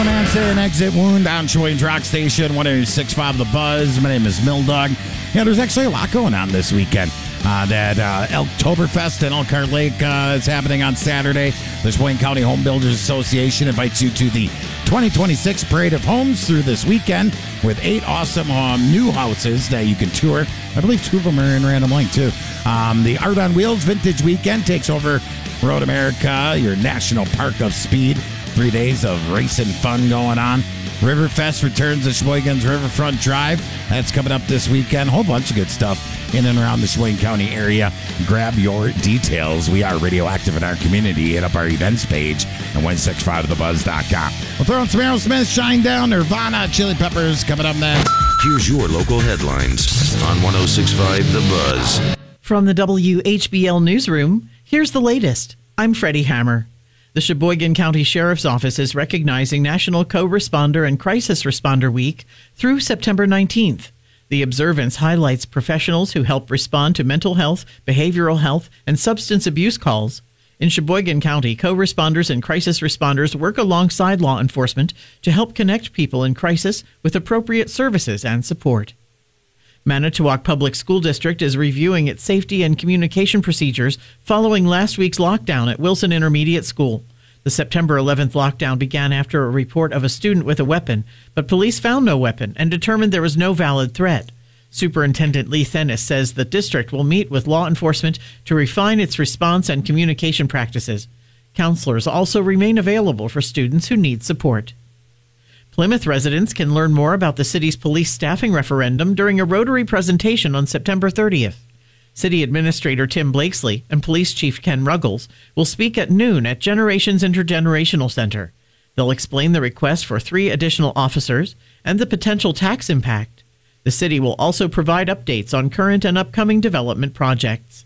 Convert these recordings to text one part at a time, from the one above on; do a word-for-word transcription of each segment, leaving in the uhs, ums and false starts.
Manson, Exit Wound on Sheboygan's Rock Station, one oh six point five The Buzz. My name is Mildog. Yeah, there's actually a lot going on this weekend. Uh, that uh, Elktoberfest in Elkhart Lake uh, is happening on Saturday. The Sheboygan County Home Builders Association invites you to the twenty twenty-six Parade of Homes through this weekend with eight awesome um, new houses that you can tour. I believe two of them are in Random Length, too. Um, the Art on Wheels Vintage Weekend takes over Road America, your national park of speed. Three days of racing fun going on. Riverfest returns to Sheboygan's Riverfront Drive. That's coming up this weekend. A whole bunch of good stuff in and around the Sheboygan County area. Grab your details. We are radioactive in our community. Hit up our events page at one sixty-five the buzz dot com. We'll throw in some Aerosmith, Shine Down, Nirvana, Chili Peppers coming up next. Here's your local headlines on one oh six point five The Buzz. From the W H B L Newsroom, here's the latest. I'm Freddie Hammer. The Sheboygan County Sheriff's Office is recognizing National Co-Responder and Crisis Responder Week through September nineteenth. The observance highlights professionals who help respond to mental health, behavioral health, and substance abuse calls. In Sheboygan County, co-responders and crisis responders work alongside law enforcement to help connect people in crisis with appropriate services and support. Manitowoc Public School District is reviewing its safety and communication procedures following last week's lockdown at Wilson Intermediate School. The September eleventh lockdown began after a report of a student with a weapon, but police found no weapon and determined there was no valid threat. Superintendent Lee Thennis says the district will meet with law enforcement to refine its response and communication practices. Counselors also remain available for students who need support. Plymouth residents can learn more about the city's police staffing referendum during a Rotary presentation on September thirtieth. City Administrator Tim Blakesley and Police Chief Ken Ruggles will speak at noon at Generations Intergenerational Center. They'll explain the request for three additional officers and the potential tax impact. The city will also provide updates on current and upcoming development projects.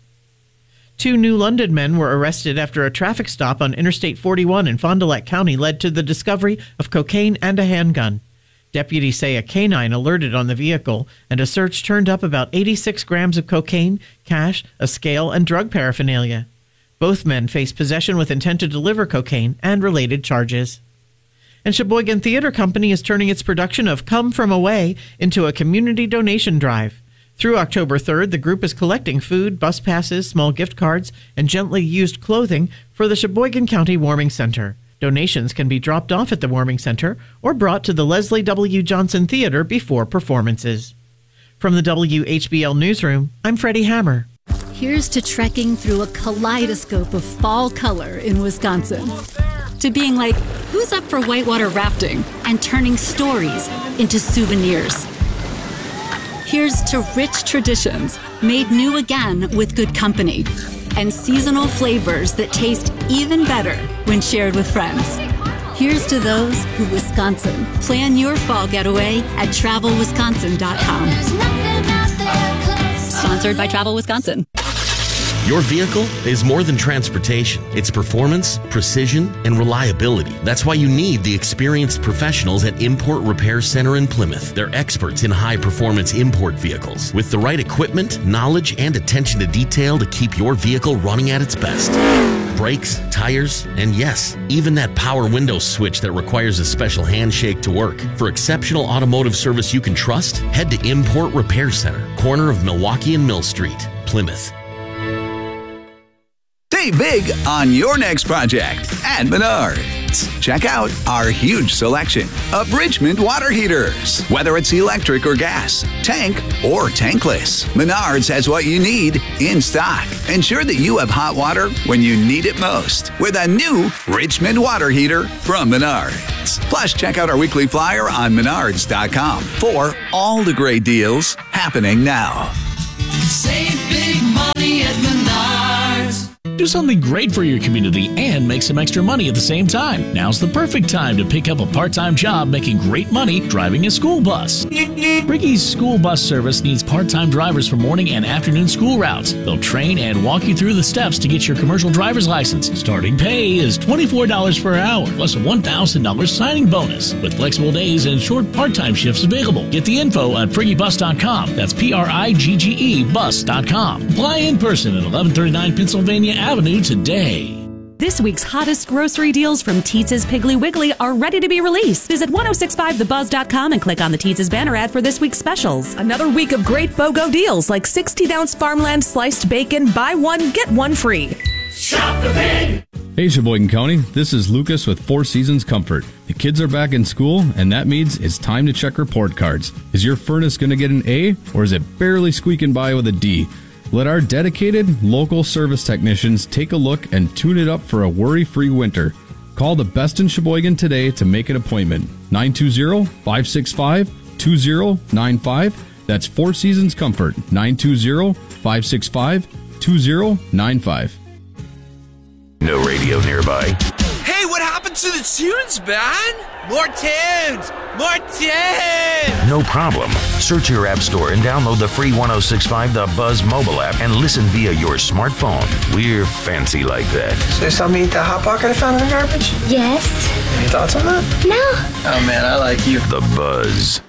Two New London men were arrested after a traffic stop on Interstate forty-one in Fond du Lac County led to the discovery of cocaine and a handgun. Deputies say a canine alerted on the vehicle, and a search turned up about eighty-six grams of cocaine, cash, a scale, and drug paraphernalia. Both men face possession with intent to deliver cocaine and related charges. And Sheboygan Theater Company is turning its production of Come From Away into a community donation drive. Through October third, the group is collecting food, bus passes, small gift cards, and gently used clothing for the Sheboygan County Warming Center. Donations can be dropped off at the Warming Center or brought to the Leslie W. Johnson Theater before performances. From the W H B L Newsroom, I'm Freddie Hammer. Here's to trekking through a kaleidoscope of fall color in Wisconsin. To being like, who's up for whitewater rafting? And turning stories into souvenirs. Here's to rich traditions made new again with good company. And seasonal flavors that taste even better when shared with friends. Here's to those who Wisconsin. Plan your fall getaway at travel wisconsin dot com. Sponsored by Travel Wisconsin. Your vehicle is more than transportation. It's performance, precision, and reliability. That's why you need the experienced professionals at Import Repair Center in Plymouth. They're experts in high-performance import vehicles with the right equipment, knowledge, and attention to detail to keep your vehicle running at its best. Brakes, tires, and yes, even that power window switch that requires a special handshake to work. For exceptional automotive service you can trust, head to Import Repair Center, corner of Milwaukee and Mill Street, Plymouth. Save big on your next project at Menards. Check out our huge selection of Richmond water heaters. Whether it's electric or gas, tank or tankless, Menards has what you need in stock. Ensure that you have hot water when you need it most with a new Richmond water heater from Menards. Plus, check out our weekly flyer on menards dot com for all the great deals happening now. Save big money at Menards. Do something great for your community and make some extra money at the same time. Now's the perfect time to pick up a part-time job making great money driving a school bus. Briggy's school bus service needs part-time drivers for morning and afternoon school routes. They'll train and walk you through the steps to get your commercial driver's license. Starting pay is twenty-four dollars per hour, plus a one thousand dollars signing bonus, with flexible days and short part-time shifts available. Get the info at priggy bus dot com. That's P R I G G E bus dot com. Apply in person at eleven thirty-nine Pennsylvania Avenue today. This week's hottest grocery deals from Teetz's Piggly Wiggly are ready to be released. Visit ten sixty-five the buzz dot com and click on the Teetz's banner ad for this week's specials. Another week of great BOGO deals like sixteen ounce farmland sliced bacon, buy one, get one free. Shop the pig! Hey, Sheboygan County, this is Lucas with Four Seasons Comfort. The kids are back in school, and that means it's time to check report cards. Is your furnace going to get an A, or is it barely squeaking by with a D? Let our dedicated local service technicians take a look and tune it up for a worry-free winter. Call the best in Sheboygan today to make an appointment. nine two zero, five six five, two zero nine five. That's Four Seasons Comfort. nine two zero, five six five, two zero nine five. No radio nearby. Hey, what happened to the tunes, man? More tunes! More tunes! No problem. Search your app store and download the free ten sixty-five The Buzz mobile app and listen via your smartphone. We're fancy like that. So you saw me eat that Hot Pocket I found in the garbage? Yes. Any thoughts on that? No. Oh man, I like you. The Buzz.